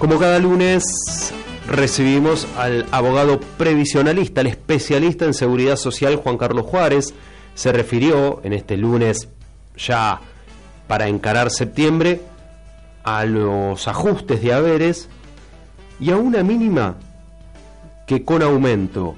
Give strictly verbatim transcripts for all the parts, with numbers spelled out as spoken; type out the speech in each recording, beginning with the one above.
Como cada lunes recibimos al abogado previsionalista, al especialista en seguridad social Juan Carlos Juárez. Se refirió en este lunes, ya para encarar septiembre, a los ajustes de haberes y a una mínima que con aumento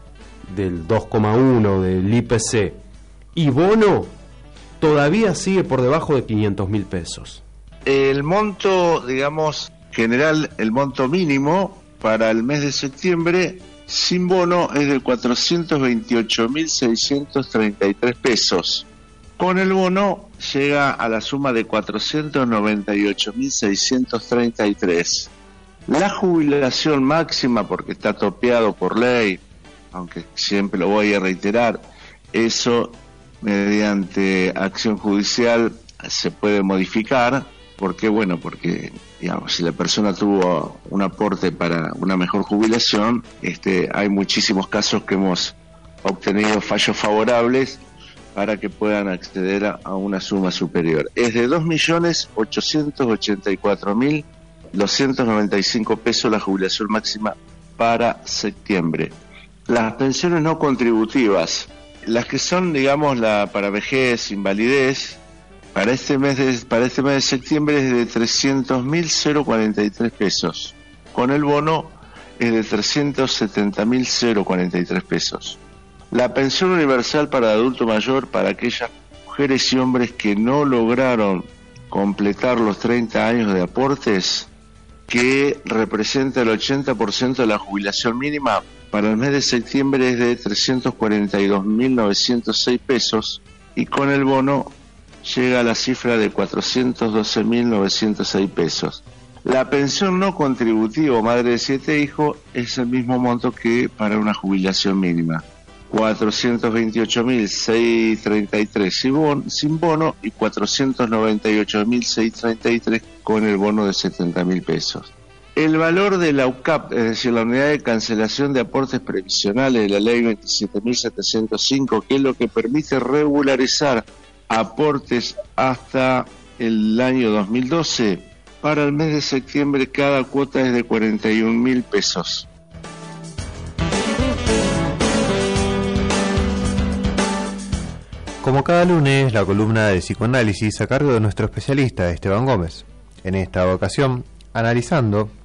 del dos coma uno del I P C y bono todavía sigue por debajo de quinientos mil pesos. El monto, digamos, general, el monto mínimo para el mes de septiembre sin bono es de cuatrocientos veintiocho mil seiscientos treinta y tres pesos. Con el bono llega a la suma de cuatrocientos noventa y ocho mil seiscientos treinta y tres. La jubilación máxima, porque está topeado por ley, aunque siempre lo voy a reiterar, eso mediante acción judicial se puede modificar. ¿Por qué? Bueno, porque digamos, si la persona tuvo un aporte para una mejor jubilación, este, hay muchísimos casos que hemos obtenido fallos favorables para que puedan acceder a, a una suma superior. Es de dos millones ochocientos ochenta y cuatro mil doscientos noventa y cinco pesos la jubilación máxima para septiembre. Las pensiones no contributivas, las que son, digamos, la para vejez, invalidez, para este mes de, para este mes de septiembre es de trescientos mil cuarenta y tres pesos. Con el bono es de trescientos setenta mil cuarenta y tres pesos. La pensión universal para adulto mayor para aquellas mujeres y hombres que no lograron completar los treinta años de aportes, que representa el ochenta por ciento de la jubilación mínima, para el mes de septiembre es de trescientos cuarenta y dos mil novecientos seis pesos y con el bono llega a la cifra de cuatrocientos doce mil novecientos seis pesos. La pensión no contributiva o madre de siete hijos es el mismo monto que para una jubilación mínima, cuatrocientos veintiocho mil seiscientos treinta y tres sin bono y cuatrocientos noventa y ocho mil seiscientos treinta y tres con el bono de setenta mil pesos. El valor de la U C A P, es decir, la unidad de cancelación de aportes previsionales de la ley veintisiete mil setecientos cinco, que es lo que permite regularizar aportes hasta el año dos mil doce, para el mes de septiembre cada cuota es de cuarenta y un mil pesos. Como cada lunes, la columna de psicoanálisis a cargo de nuestro especialista Esteban Gómez. En esta ocasión, analizando